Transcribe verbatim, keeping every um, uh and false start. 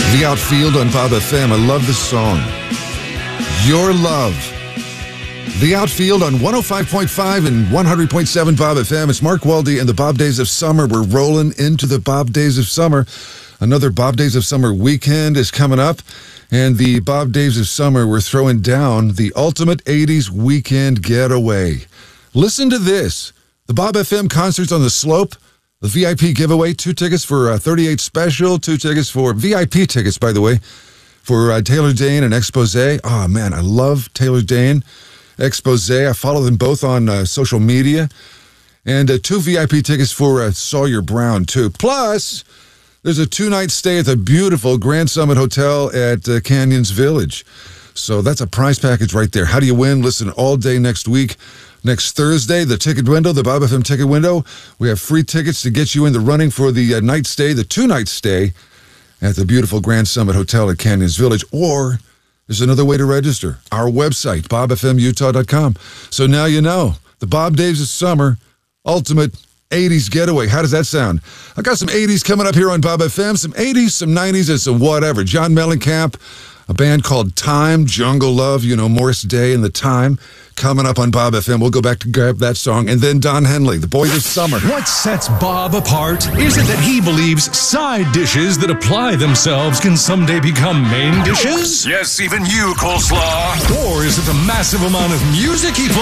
The Outfield on Bob F M. I love this song. Your Love. The Outfield on one oh five point five and one hundred point seven Bob F M. It's Mark Waldy and the Bob Days of Summer. We're rolling into the Bob Days of Summer. Another Bob Days of Summer weekend is coming up. And the Bob Days of Summer, we're throwing down the ultimate eighties weekend getaway. Listen to this. The Bob F M concerts on the Slope. The V I P giveaway, two tickets for uh, thirty-eight Special, two tickets for V I P tickets, by the way, for uh, Taylor Dayne and Expose. Oh, man, I love Taylor Dayne, Expose. I follow them both on uh, social media. And uh, two V I P tickets for uh, Sawyer Brown, too. Plus, there's a two-night stay at the beautiful Grand Summit Hotel at uh, Canyons Village. So that's a prize package right there. How do you win? Listen all day next week. Next Thursday, the ticket window, the Bob F M ticket window. We have free tickets to get you in the running for the uh, night stay, the two-night stay at the beautiful Grand Summit Hotel at Canyons Village. Or there's another way to register. Our website, bob f m utah dot com. So now you know. The Bob Days of Summer, ultimate eighties getaway. How does that sound? I got some eighties coming up here on Bob F M. Some eighties, some nineties, and some whatever. John Mellencamp, a band called Time, Jungle Love, you know, Morris Day and the Time. Coming up on Bob F M, we'll go back to grab that song. And then Don Henley, the Boys of Summer. What sets Bob apart is it that he believes side dishes that apply themselves can someday become main dishes? Yes, even you, Coleslaw. Or is it the massive amount of music he plays?